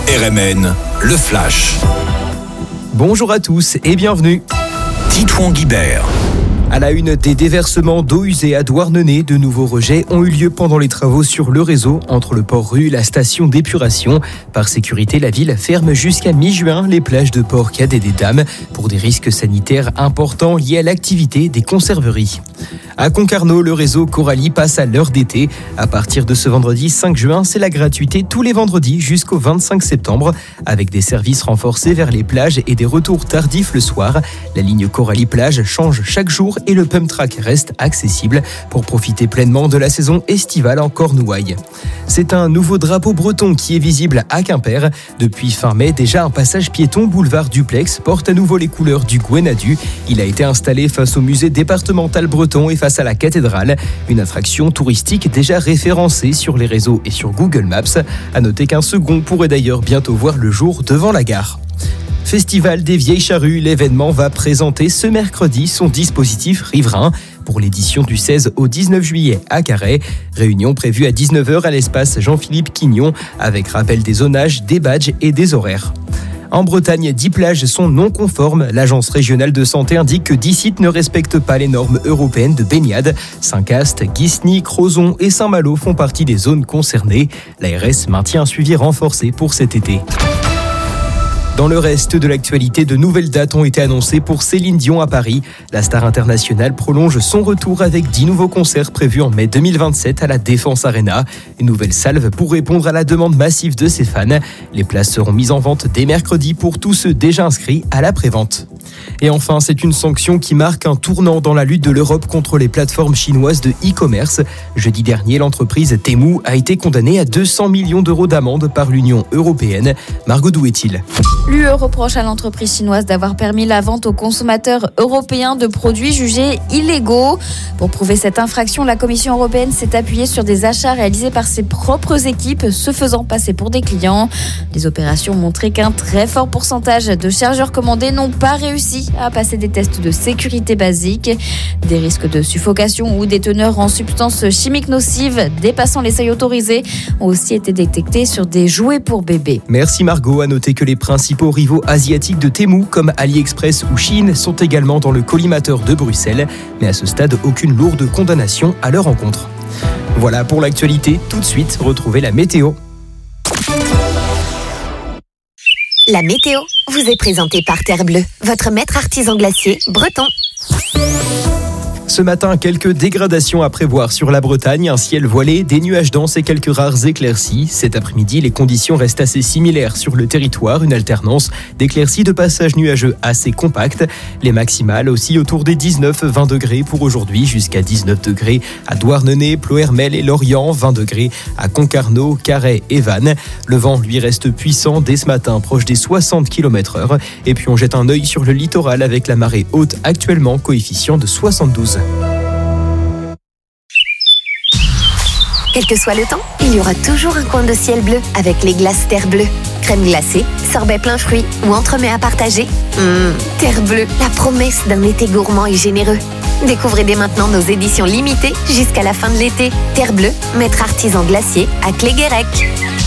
RMN, le Flash. Bonjour à tous et bienvenue. Titouan Guibert. À la une, des déversements d'eau usée à Douarnenez, de nouveaux rejets ont eu lieu pendant les travaux sur le réseau entre le port-rue et la station d'épuration. Par sécurité, la ville ferme jusqu'à mi-juin les plages de Port-Cad et des Dames pour des risques sanitaires importants liés à l'activité des conserveries. À Concarneau, le réseau Coralie passe à l'heure d'été. À partir de ce vendredi 5 juin, c'est la gratuité tous les vendredis jusqu'au 25 septembre, avec des services renforcés vers les plages et des retours tardifs le soir. La ligne Coralie Plage change chaque jour et le pump track reste accessible pour profiter pleinement de la saison estivale en Cornouailles. C'est un nouveau drapeau breton qui est visible à Quimper. Depuis fin mai, déjà un passage piéton boulevard Duplex porte à nouveau les couleurs du Gwenadu. Il a été installé face au musée départemental breton et face à la cathédrale. Une attraction touristique déjà référencée sur les réseaux et sur Google Maps. À noter qu'un second pourrait d'ailleurs bientôt voir le jour devant la gare. Festival des Vieilles Charrues, l'événement va présenter ce mercredi son dispositif riverain pour l'édition du 16 au 19 juillet à Carhaix. Réunion prévue à 19h à l'espace Jean-Philippe Quignon avec rappel des zonages, des badges et des horaires. En Bretagne, 10 plages sont non conformes. L'Agence régionale de santé indique que 10 sites ne respectent pas les normes européennes de baignade. Saint-Cast, Guisny, Crozon et Saint-Malo font partie des zones concernées. L'ARS maintient un suivi renforcé pour cet été. Dans le reste de l'actualité, de nouvelles dates ont été annoncées pour Céline Dion à Paris. La star internationale prolonge son retour avec 10 nouveaux concerts prévus en mai 2027 à la Défense Arena. Une nouvelle salve pour répondre à la demande massive de ses fans. Les places seront mises en vente dès mercredi pour tous ceux déjà inscrits à la prévente. Et enfin, c'est une sanction qui marque un tournant dans la lutte de l'Europe contre les plateformes chinoises de e-commerce. Jeudi dernier, l'entreprise Temu a été condamnée à 200 millions d'euros d'amende par l'Union européenne. Margot, d'où est-il ? L'UE reproche à l'entreprise chinoise d'avoir permis la vente aux consommateurs européens de produits jugés illégaux. Pour prouver cette infraction, la Commission européenne s'est appuyée sur des achats réalisés par ses propres équipes, se faisant passer pour des clients. Les opérations ont montré qu'un très fort pourcentage de chargeurs commandés n'ont pas réussi à passer des tests de sécurité basiques. Des risques de suffocation ou des teneurs en substances chimiques nocives dépassant les seuils autorisés ont aussi été détectés sur des jouets pour bébés. Merci Margot. À noter que les principaux rivaux asiatiques de Temu comme AliExpress ou Shein sont également dans le collimateur de Bruxelles. Mais à ce stade, aucune lourde condamnation à leur encontre. Voilà pour l'actualité. Tout de suite, retrouvez la météo. La météo vous est présentée par Terre Bleue, votre maître artisan glacier breton. Ce matin, quelques dégradations à prévoir sur la Bretagne, un ciel voilé, des nuages denses et quelques rares éclaircies. Cet après-midi, les conditions restent assez similaires sur le territoire, une alternance d'éclaircies de passage nuageux assez compacte. Les maximales aussi autour des 19-20 degrés pour aujourd'hui, jusqu'à 19 degrés à Douarnenez, Ploërmel et Lorient, 20 degrés à Concarneau, Carhaix et Vannes. Le vent, lui, reste puissant dès ce matin, proche des 60 km/h. Et puis on jette un œil sur le littoral avec la marée haute, actuellement coefficient de 72. Quel que soit le temps, il y aura toujours un coin de ciel bleu avec les glaces Terre Bleue. Crème glacée, sorbet plein fruits ou entremets à partager. Terre Bleue, la promesse d'un été gourmand et généreux. Découvrez dès maintenant nos éditions limitées jusqu'à la fin de l'été. Terre Bleue, maître artisan glacier à Cléguérec.